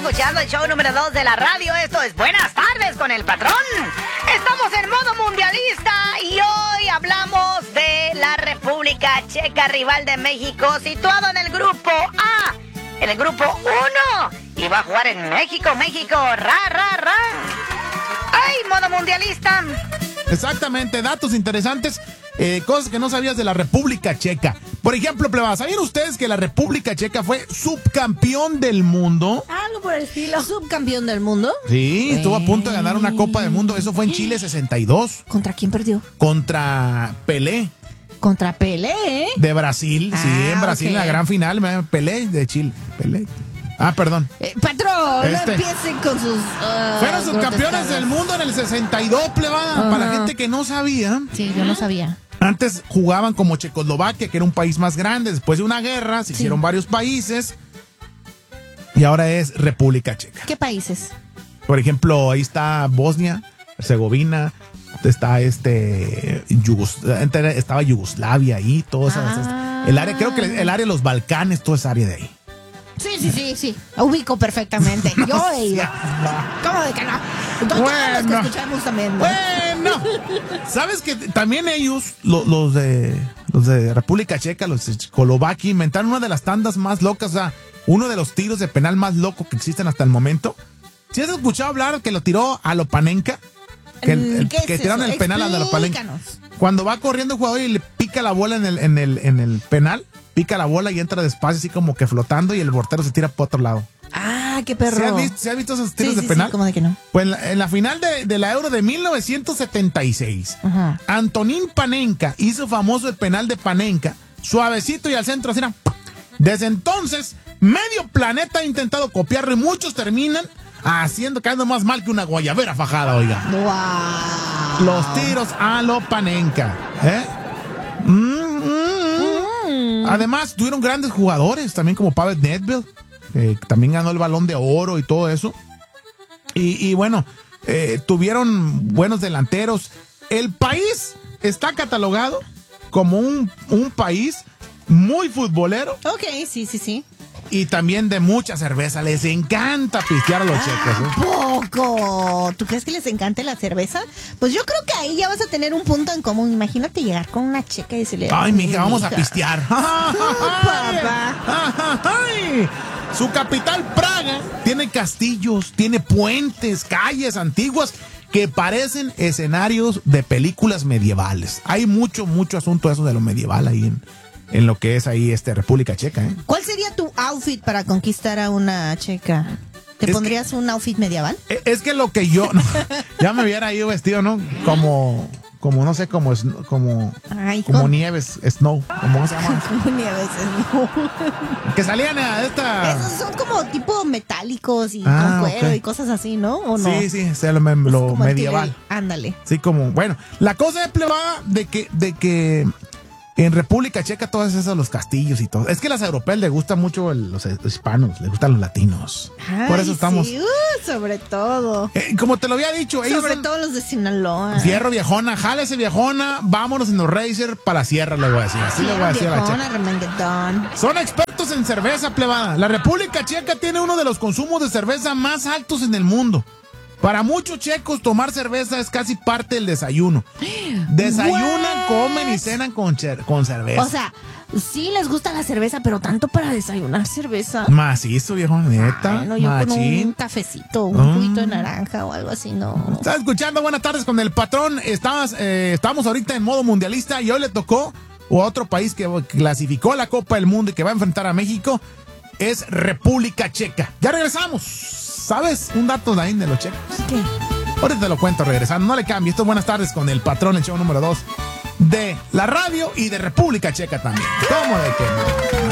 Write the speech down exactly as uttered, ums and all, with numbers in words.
escuchando el show número dos de la radio. Esto es Buenas Tardes con el Patrón. Estamos en modo mundialista y hoy hablamos de la República Checa, rival de México, situado en el grupo A, en el grupo uno. Y va a jugar en México, México, ra, ra, ra. ¡Ay, modo mundialista! Exactamente, datos interesantes, eh, cosas que no sabías de la República Checa. Por ejemplo, plebada, ¿sabían ustedes que la República Checa fue subcampeón del mundo? Algo por el estilo. ¿Subcampeón del mundo? Sí, estuvo a punto de ganar una Copa del Mundo. Eso fue en Chile sesenta y dos. ¿Contra quién perdió? Contra Pelé. Contra Pelé, ¿eh? De Brasil, ah, sí, en Brasil, okay. En la gran final, Pelé de Chile. Pelé. Ah, perdón. Eh, patrón, Este, no empiecen con sus... Uh, fueron subcampeones del mundo en el sesenta y dos, plebada. Uh-huh. Para la gente que no sabía. Sí, yo no sabía. Antes jugaban como Checoslovaquia, que era un país más grande. Después de una guerra, se sí. hicieron varios países. Y ahora es República Checa. ¿Qué países? Por ejemplo, ahí está Bosnia, Herzegovina, está este Yugos, estaba Yugoslavia ahí, todo eso. Ah. El área, creo que el área de los Balcanes, toda esa área de ahí. Sí, sí, sí, sí. Ubico perfectamente. No Yo he ido. ¿Cómo de que no? Entonces, bueno, los que escuchamos también, ¿no? Bueno, ¿sabes que también ellos, los, los de los de República Checa, los de Checoslovaquia, inventaron una de las tandas más locas, o sea, uno de los tiros de penal más locos que existen hasta el momento? ¿Sí has escuchado hablar que lo tiró a Lopanenka? Que, el, el, que es tiraron eso? el penal a Lopanenka. Cuando va corriendo el jugador y le pica la bola en el, en el, en el penal, pica la bola y entra despacio así como que flotando y el portero se tira por otro lado. Ah, qué perro. ¿Se ha visto, ¿se ha visto esos tiros sí, de sí, penal? Sí, ¿cómo de que no? Pues en la, en la final de, de la Euro de mil novecientos setenta y seis, uh-huh. Antonín Panenka hizo famoso el penal de Panenka, suavecito y al centro así. Desde entonces, medio planeta ha intentado copiarlo y muchos terminan haciendo, quedando más mal que una guayabera fajada, oiga. Wow. Los tiros a lo Panenka, ¿eh? Mm, mm, mm. Además, tuvieron grandes jugadores, también como Pavel Nedved, que eh, también ganó el Balón de Oro y todo eso. Y, y bueno, eh, tuvieron buenos delanteros. El país está catalogado como un, un país muy futbolero. Ok, sí, sí, sí. Y también de mucha cerveza. Les encanta pistear a los ah, checos. ¿eh? Poco. ¿Tú crees que les encante la cerveza? Pues yo creo que ahí ya vas a tener un punto en común. Imagínate llegar con una checa y decirle... Ay, mija, vamos a pistear. Papá. Ay, su capital, Praga, tiene castillos, tiene puentes, calles antiguas que parecen escenarios de películas medievales. Hay mucho, mucho asunto de eso de lo medieval ahí en... en lo que es ahí este República Checa, ¿eh? ¿Cuál sería tu outfit para conquistar a una checa? ¿Te es pondrías que, un outfit medieval? Es que lo que yo... No, ya me hubiera ido vestido, ¿no? Como... Como, no sé, como... Como, Ay, como nieves, snow. ¿Cómo se llama? Como nieves, snow. Que salían a esta... Esos son como tipo metálicos y ah, con cuero okay. y cosas así, ¿no? ¿O no? Sí, sí, es lo, lo medieval. Ándale. Sí, como... Bueno, la cosa es plebada de que... De que en República Checa, todos esos, los castillos y todo. Es que a las europeas les gustan mucho el, los hispanos, les gustan los latinos. Ay, por eso estamos... Sí, uh, sobre todo. Eh, como te lo había dicho. Sobre ellos todo los de Sinaloa. Fierro viejona, jálese viejona, vámonos en los Racer para la sierra, le voy a decir. Así le voy a decir viejona, a la checa. Remanguetón. Son expertos en cerveza, plebada. La República Checa tiene uno de los consumos de cerveza más altos en el mundo. Para muchos checos, tomar cerveza es casi parte del desayuno. Desayunan, What? comen y cenan con, con cerveza. O sea, sí les gusta la cerveza, pero tanto para desayunar cerveza. Macizo, viejo, neta. No, yo machín. con un cafecito, un mm. juguito de naranja o algo así, no. Estás escuchando Buenas Tardes con el Patrón. Estamos, eh, estamos ahorita en modo mundialista y hoy le tocó a otro país que clasificó a la Copa del Mundo y que va a enfrentar a México. Es República Checa. Ya regresamos. ¿Sabes un dato de ahí de los checos? ¿Qué? Ahorita te lo cuento regresando. No le cambie. Esto es Buenas Tardes con el Patrón, el show número dos de la radio y de República Checa también. ¿Cómo de que no?